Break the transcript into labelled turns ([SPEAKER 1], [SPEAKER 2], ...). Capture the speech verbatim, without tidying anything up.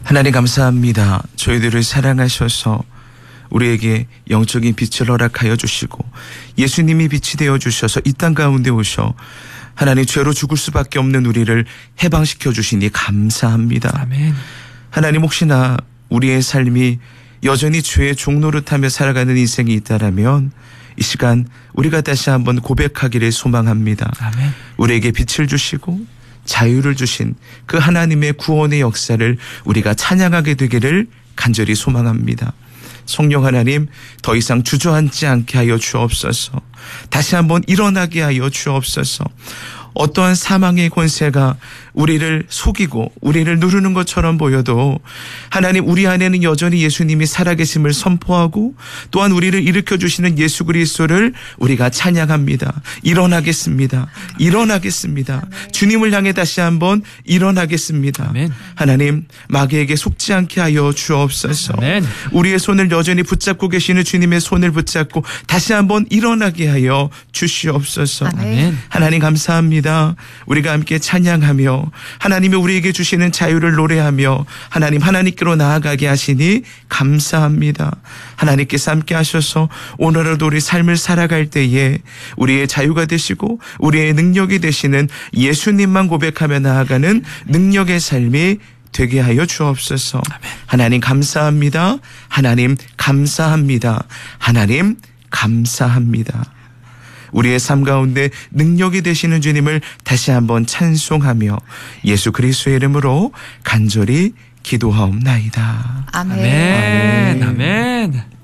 [SPEAKER 1] 하나님 감사합니다. 저희들을 사랑하셔서 우리에게 영적인 빛을 허락하여 주시고 예수님이 빛이 되어 주셔서 이 땅 가운데 오셔 하나님 죄로 죽을 수밖에 없는 우리를 해방시켜 주시니 감사합니다.
[SPEAKER 2] 아멘.
[SPEAKER 1] 하나님 혹시나 우리의 삶이 여전히 죄의 종노릇하며 살아가는 인생이 있다라면 이 시간 우리가 다시 한번 고백하기를 소망합니다.
[SPEAKER 2] 아멘.
[SPEAKER 1] 우리에게 빛을 주시고 자유를 주신 그 하나님의 구원의 역사를 우리가 찬양하게 되기를 간절히 소망합니다. 성령 하나님, 더 이상 주저앉지 않게 하여 주옵소서. 다시 한번 일어나게 하여 주옵소서. 어떠한 사망의 권세가 우리를 속이고 우리를 누르는 것처럼 보여도 하나님, 우리 안에는 여전히 예수님이 살아계심을 선포하고 또한 우리를 일으켜 주시는 예수 그리스도를 우리가 찬양합니다. 일어나겠습니다. 일어나겠습니다. 주님을 향해 다시 한번 일어나겠습니다.
[SPEAKER 2] 아멘.
[SPEAKER 1] 하나님, 마귀에게 속지 않게 하여 주옵소서.
[SPEAKER 2] 아멘.
[SPEAKER 1] 우리의 손을 여전히 붙잡고 계시는 주님의 손을 붙잡고 다시 한번 일어나게 하여 주시옵소서.
[SPEAKER 2] 아멘.
[SPEAKER 1] 하나님 감사합니다. 우리가 함께 찬양하며 하나님이 우리에게 주시는 자유를 노래하며 하나님 하나님께로 나아가게 하시니 감사합니다. 하나님께서 함께 하셔서 오늘도 우리 삶을 살아갈 때에 우리의 자유가 되시고 우리의 능력이 되시는 예수님만 고백하며 나아가는 능력의 삶이 되게 하여 주옵소서. 하나님 감사합니다. 하나님 감사합니다. 하나님 감사합니다. 우리의 삶 가운데 능력이 되시는 주님을 다시 한번 찬송하며 예수 그리스도의 이름으로 간절히 기도하옵나이다.
[SPEAKER 3] 아멘.
[SPEAKER 2] 아멘. 아멘.